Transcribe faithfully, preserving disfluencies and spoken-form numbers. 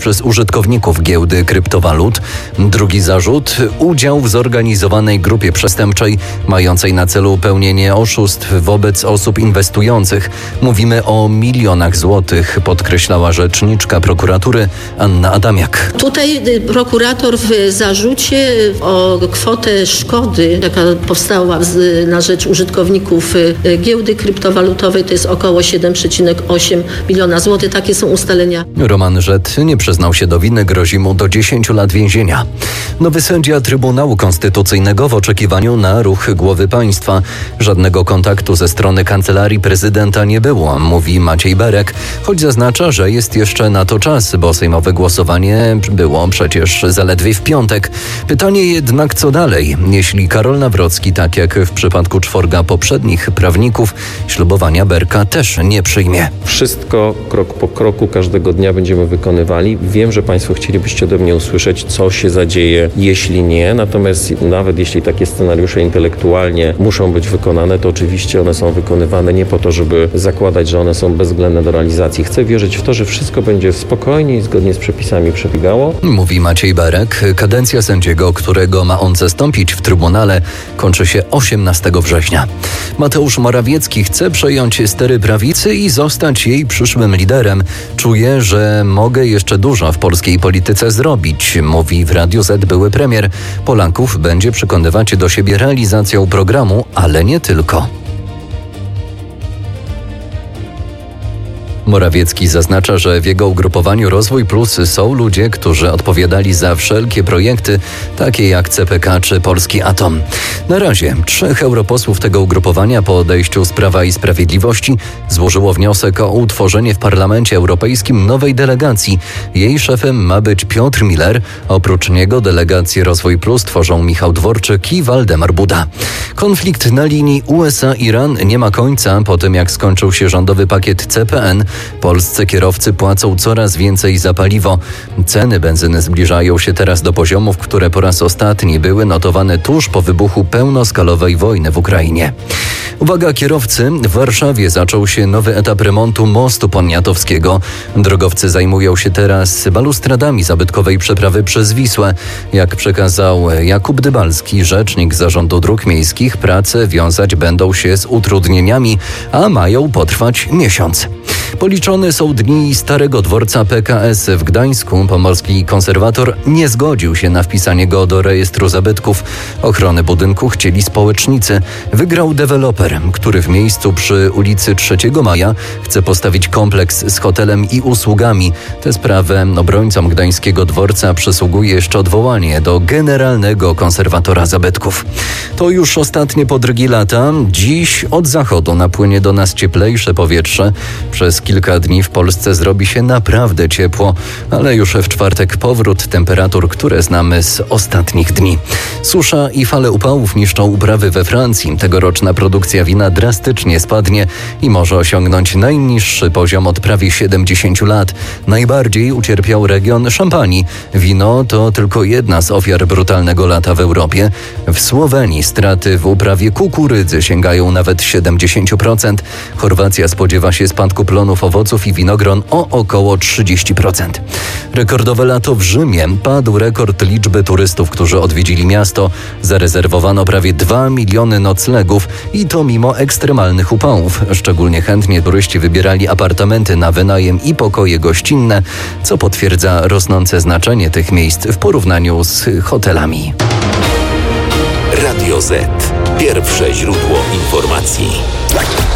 przez użytkowników giełdy kryptowalut. Drugi zarzut – udział w zorganizowanej grupie przestępczej mającej na celu pełnienie oszustw wobec osób inwestujących. Mówimy o milionach złotych, podkreślała rzeczniczka prokuratury Anna Adamiak. Tutaj prokurator w zarzucie o kwotę szkody, jaka powstała na rzecz użytkowników giełdy kryptowalutowej, to jest około siedem przecinek osiem miliona złotych. Takie są ustalenia. Roman Rzet nie przyznał się do winy, grozi mu do dziesięciu lat więzienia. Nowy sędzia Trybunału Konstytucyjnego w oczekiwaniu na ruch głowy państwa. Żadnego kontaktu ze strony Kancelarii Prezydenta nie było, mówi Maciej Berek, choć zaznacza, że jest jeszcze na to czas, bo sejmowe głosowanie było przecież zaledwie w piątek. Pytanie jednak, co dalej, jeśli Karol Nawrocki, tak jak w przypadku czworga poprzednich prawników, ślubowania Berka też nie przyjmie. Wszystko krok po kroku każdego dnia będziemy wykonywali. Wiem, że Państwo chcielibyście ode mnie usłyszeć, co się zadzieje, jeśli nie. Natomiast nawet jeśli takie scenariusze intelektualnie muszą być wykonane, to oczywiście one są wykonywane nie po to, żeby zakładać, że one są bezwzględne do realizacji. Chcę wierzyć w to, że wszystko będzie spokojnie i zgodnie z przepisami przebiegało. Mówi Maciej Berek. Kadencja sędziego, którego ma on zastąpić w Trybunale, kończy się osiemnastego września. Mateusz Morawiecki chce przejąć stery prawicy i zostać jej przyszłym liderem. Czuje, że mogę jeszcze dużo w polskiej polityce zrobić, mówi w Radiu Z były premier. Polaków będzie przekonywać do siebie realizacją programu, ale nie tylko. Morawiecki zaznacza, że w jego ugrupowaniu Rozwój Plus są ludzie, którzy odpowiadali za wszelkie projekty, takie jak C P K czy Polski Atom. Na razie trzech europosłów tego ugrupowania po odejściu z Prawa i Sprawiedliwości złożyło wniosek o utworzenie w Parlamencie Europejskim nowej delegacji. Jej szefem ma być Piotr Miller. Oprócz niego delegację Rozwój Plus tworzą Michał Dworczyk i Waldemar Buda. Konflikt na linii U S A-Iran nie ma końca. Po tym, jak skończył się rządowy pakiet C P N, polscy kierowcy płacą coraz więcej za paliwo. Ceny benzyny zbliżają się teraz do poziomów, które po raz ostatni były notowane tuż po wybuchu pełnoskalowej wojny w Ukrainie. Uwaga kierowcy, w Warszawie zaczął się nowy etap remontu mostu poniatowskiego. Drogowcy zajmują się teraz balustradami zabytkowej przeprawy przez Wisłę. Jak przekazał Jakub Dybalski, rzecznik Zarządu Dróg Miejskich, prace wiązać będą się z utrudnieniami, a mają potrwać miesiąc. Policzone są dni starego dworca P K S w Gdańsku. Pomorski konserwator nie zgodził się na wpisanie go do rejestru zabytków. Ochronę budynku chcieli społecznicy. Wygrał deweloper, który w miejscu przy ulicy trzeciego Maja chce postawić kompleks z hotelem i usługami. Tę sprawę obrońcom gdańskiego dworca przysługuje jeszcze odwołanie do generalnego konserwatora zabytków. To już ostatnie podrygi lata. Dziś od zachodu napłynie do nas cieplejsze powietrze. Przez kilka dni w Polsce zrobi się naprawdę ciepło, ale już w czwartek powrót temperatur, które znamy z ostatnich dni. Susza i fale upałów niszczą uprawy we Francji. Tegoroczna produkcja wina drastycznie spadnie i może osiągnąć najniższy poziom od prawie siedemdziesięciu lat. Najbardziej ucierpiał region Szampanii. Wino to tylko jedna z ofiar brutalnego lata w Europie. W Słowenii straty w uprawie kukurydzy sięgają nawet siedemdziesiąt procent. Chorwacja spodziewa się spadku plonów owoców i winogron o około trzydzieści procent. Rekordowe lato w Rzymie. Padł rekord liczby turystów, którzy odwiedzili miasto. Zarezerwowano prawie dwa miliony noclegów i to mimo ekstremalnych upałów. Szczególnie chętnie turyści wybierali apartamenty na wynajem i pokoje gościnne, co potwierdza rosnące znaczenie tych miejsc w porównaniu z hotelami. Radio Z. Pierwsze źródło informacji.